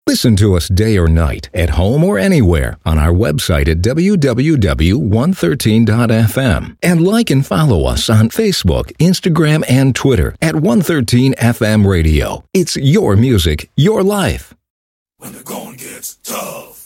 Listen to us day or night, at home or anywhere, on our website at www.113.fm. And like and follow us on Facebook, Instagram, and Twitter at 113FM Radio. It's your music, your life. When the going gets tough.